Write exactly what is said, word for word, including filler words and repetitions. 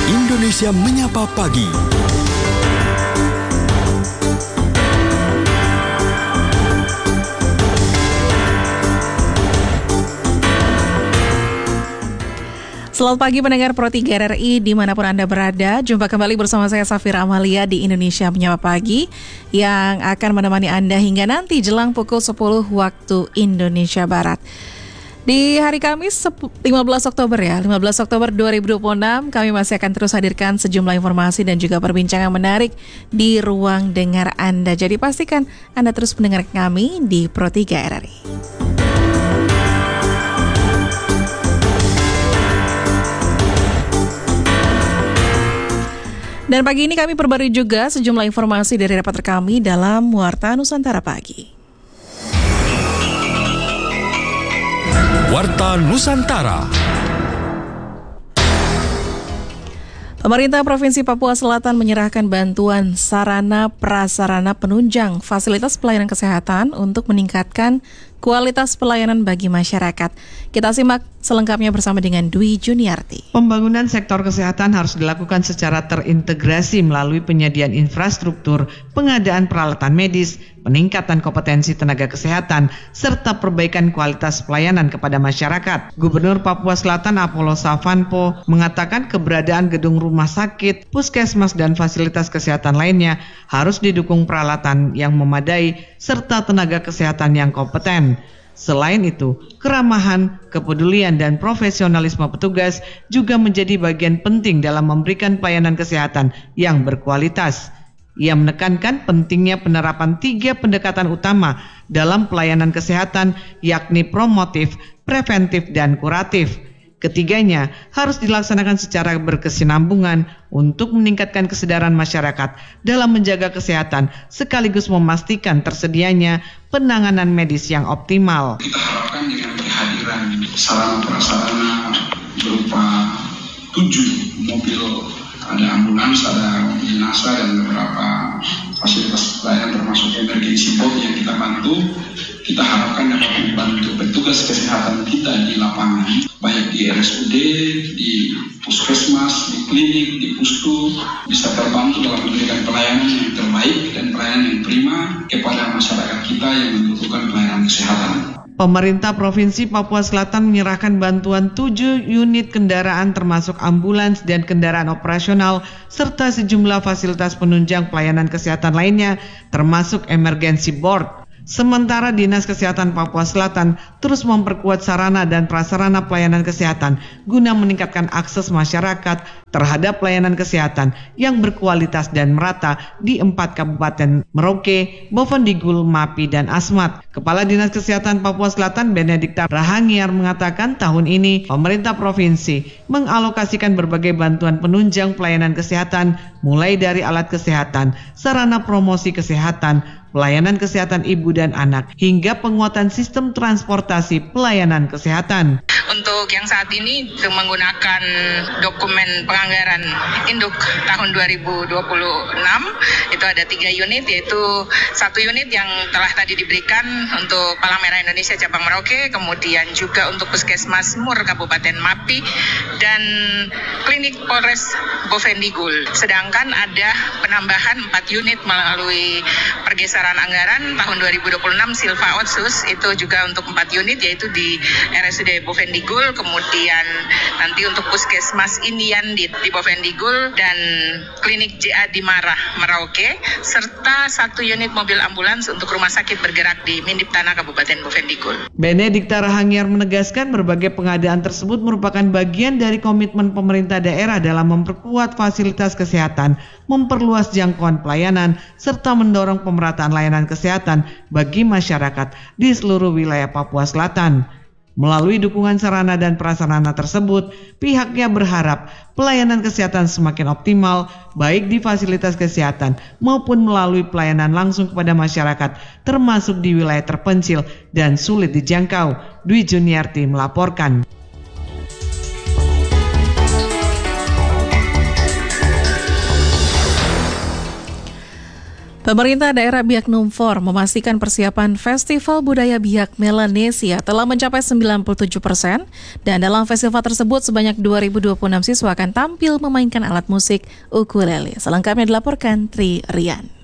Indonesia Menyapa Pagi. Selamat pagi pendengar Pro tiga R R I dimanapun Anda berada. Jumpa kembali bersama saya Safira Amalia di Indonesia Menyapa Pagi yang akan menemani Anda hingga nanti jelang pukul sepuluh waktu Indonesia Barat. Di hari Kamis lima belas Oktober ya, lima belas Oktober dua ribu dua puluh enam kami masih akan terus hadirkan sejumlah informasi dan juga perbincangan menarik di ruang dengar Anda. Jadi pastikan Anda terus mendengar kami di Pro tiga R R I. Dan pagi ini kami perbarui juga sejumlah informasi dari reporter kami dalam Warta Nusantara Pagi. Warta Nusantara. Pemerintah Provinsi Papua Selatan menyerahkan bantuan sarana prasarana penunjang fasilitas pelayanan kesehatan untuk meningkatkan kualitas pelayanan bagi masyarakat. Kita simak selengkapnya bersama dengan Dwi Juniarti. Pembangunan sektor kesehatan harus dilakukan secara terintegrasi melalui penyediaan infrastruktur, pengadaan peralatan medis, peningkatan kompetensi tenaga kesehatan, serta perbaikan kualitas pelayanan kepada masyarakat. Gubernur Papua Selatan Apollo Savanpo mengatakan keberadaan gedung rumah sakit, puskesmas, dan fasilitas kesehatan lainnya harus didukung peralatan yang memadai serta tenaga kesehatan yang kompeten. Selain itu, keramahan, kepedulian, dan profesionalisme petugas juga menjadi bagian penting dalam memberikan pelayanan kesehatan yang berkualitas. Ia menekankan pentingnya penerapan tiga pendekatan utama dalam pelayanan kesehatan, yakni promotif, preventif, dan kuratif. Ketiganya harus dilaksanakan secara berkesinambungan untuk meningkatkan kesadaran masyarakat dalam menjaga kesehatan sekaligus memastikan tersedianya penanganan medis yang optimal. Kita harapkan dengan kehadiran sarana prasarana berupa tujuh mobil, ada ambulans, ada mobil jenazah, dan beberapa fasilitas pelayanan termasuk emergency boat yang kita bantu, kita harapkan dapat membantu petugas kesehatan kita di lapangan, baik di R S U D, di puskesmas, di klinik, di pustu, bisa terbantu dalam memberikan pelayanan yang terbaik dan pelayanan yang prima kepada masyarakat kita yang membutuhkan pelayanan kesehatan. Pemerintah Provinsi Papua Selatan menyerahkan bantuan tujuh unit kendaraan termasuk ambulans dan kendaraan operasional serta sejumlah fasilitas penunjang pelayanan kesehatan lainnya termasuk emergency board. Sementara Dinas Kesehatan Papua Selatan terus memperkuat sarana dan prasarana pelayanan kesehatan guna meningkatkan akses masyarakat terhadap pelayanan kesehatan yang berkualitas dan merata di empat kabupaten Merauke, Bovendigul, Mapi, dan Asmat. Kepala Dinas Kesehatan Papua Selatan Benedikta Rahangiar mengatakan tahun ini pemerintah provinsi mengalokasikan berbagai bantuan penunjang pelayanan kesehatan mulai dari alat kesehatan, sarana promosi kesehatan, pelayanan kesehatan ibu dan anak, hingga penguatan sistem transportasi pelayanan kesehatan. Untuk yang saat ini menggunakan dokumen penganggaran induk tahun dua ribu dua puluh enam, itu ada tiga unit, yaitu satu unit yang telah tadi diberikan untuk Palang Merah Indonesia Cabang Merauke, kemudian juga untuk Puskesmas Mur Kabupaten Mapi, dan Klinik Polres Bovendigul. Sedangkan ada penambahan empat unit melalui pergeseran anggaran tahun dua ribu dua puluh enam Silva Otsus, itu juga untuk empat unit, yaitu di R S U D Bovendigul, kemudian nanti untuk Puskesmas Indian di, di Bovendigul, dan Klinik J A di Marah Merauke, serta satu unit mobil ambulans untuk rumah sakit bergerak di Mindip Tanah Kabupaten Bovendigul. Benedikta Rahangiar menegaskan berbagai pengadaan tersebut merupakan bagian dari komitmen pemerintah daerah dalam memperkuat fasilitas kesehatan, memperluas jangkauan pelayanan, serta mendorong pemerataan layanan kesehatan bagi masyarakat di seluruh wilayah Papua Selatan. Melalui dukungan sarana dan prasarana tersebut, pihaknya berharap pelayanan kesehatan semakin optimal, baik di fasilitas kesehatan maupun melalui pelayanan langsung kepada masyarakat, termasuk di wilayah terpencil dan sulit dijangkau. Dwi Juniarti melaporkan. Pemerintah daerah Biak Numfor memastikan persiapan Festival Budaya Biak Melanesia telah mencapai sembilan puluh tujuh persen dan dalam festival tersebut sebanyak dua ribu dua puluh enam siswa akan tampil memainkan alat musik ukulele. Selengkapnya dilaporkan Tri Rian.